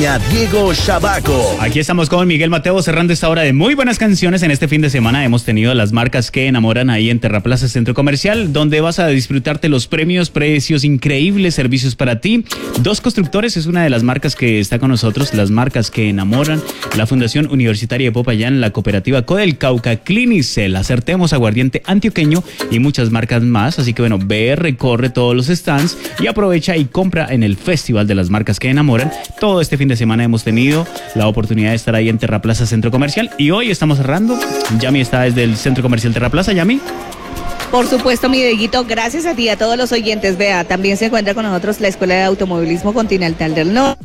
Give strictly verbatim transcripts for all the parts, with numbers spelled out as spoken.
Diego Shabaco. Aquí estamos con Miguel Mateo cerrando esta hora de muy buenas canciones. En este fin de semana hemos tenido las marcas que enamoran ahí en Terraplaza Centro Comercial, donde vas a disfrutarte los premios, precios increíbles, servicios para ti. Dos Constructores es una de las marcas que está con nosotros, las marcas que enamoran. La Fundación Universitaria de Popayán, la Cooperativa Codel Cauca, Clinicel, Acertemos, Aguardiente Antioqueño y muchas marcas más. Así que bueno, ve, recorre todos los stands y aprovecha y compra en el Festival de las Marcas que Enamoran. Todo este fin de semana hemos tenido la oportunidad de estar ahí en Terraplaza Centro Comercial y hoy estamos cerrando. Yami está desde el Centro Comercial Terraplaza. Yami. Por supuesto, mi Dieguito, gracias a ti y a todos los oyentes. Vea, también se encuentra con nosotros la Escuela de Automovilismo Continental del Norte.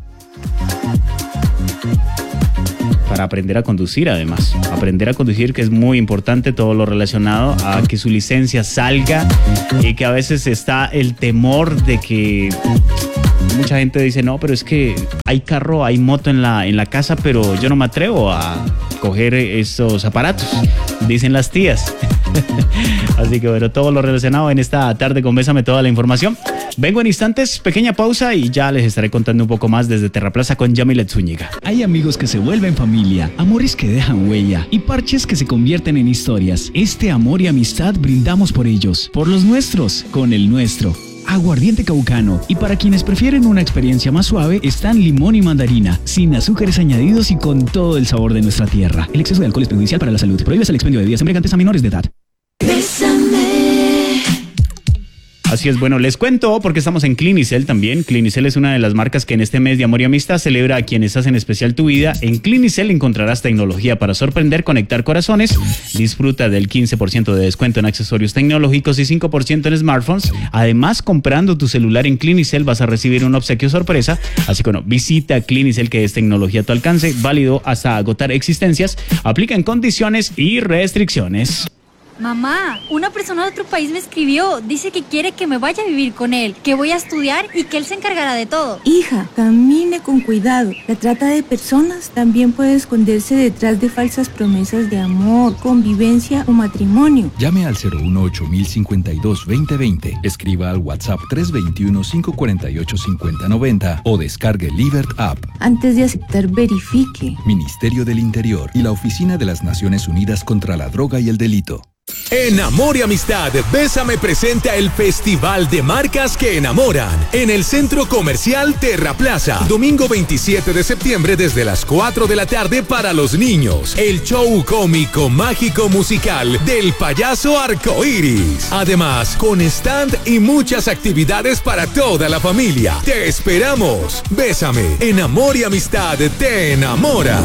Para aprender a conducir, además. Aprender a conducir, que es muy importante, todo lo relacionado a que su licencia salga y que a veces está el temor de que mucha gente dice, no, pero es que hay carro, hay moto en la, en la casa, pero yo no me atrevo a coger esos aparatos, dicen las tías. Así que bueno, todo lo relacionado en esta tarde con Bésame, toda la información. Vengo en instantes, pequeña pausa y ya les estaré contando un poco más desde Terraplaza con Yamilet Zúñiga. Hay amigos que se vuelven familia, amores que dejan huella y parches que se convierten en historias. Este amor y amistad brindamos por ellos, por los nuestros, con el nuestro. Aguardiente Caucano. Y para quienes prefieren una experiencia más suave, están limón y mandarina, sin azúcares añadidos y con todo el sabor de nuestra tierra. El exceso de alcohol es perjudicial para la salud. Prohíbes el expendio de bebidas embriagantes a menores de edad. Así es, bueno, les cuento porque estamos en Clinicel también. Clinicel es una de las marcas que en este mes de amor y amistad celebra a quienes hacen especial tu vida. En Clinicel encontrarás tecnología para sorprender, conectar corazones. Disfruta del quince por ciento de descuento en accesorios tecnológicos y cinco por ciento en smartphones. Además, comprando tu celular en Clinicel vas a recibir un obsequio sorpresa. Así que bueno, visita Clinicel, que es tecnología a tu alcance, válido hasta agotar existencias. Aplica en condiciones y restricciones. Mamá, una persona de otro país me escribió, dice que quiere que me vaya a vivir con él, que voy a estudiar y que él se encargará de todo. Hija, camine con cuidado. La trata de personas también puede esconderse detrás de falsas promesas de amor, convivencia o matrimonio. Llame al cero uno ocho mil cincuenta y dos veinte veinte, escriba al WhatsApp tres dos uno, cinco cuatro ocho, cinco cero nueve cero o descargue Livert App. Antes de aceptar, verifique. Ministerio del Interior y la Oficina de las Naciones Unidas contra la Droga y el Delito. En Amor y Amistad, Bésame presenta el Festival de Marcas que Enamoran en el Centro Comercial Terraplaza. Domingo veintisiete de septiembre desde las cuatro de la tarde para los niños. El show cómico, mágico, musical del payaso Arcoiris. Además, con stand y muchas actividades para toda la familia. Te esperamos. Bésame, en Amor y Amistad te enamora.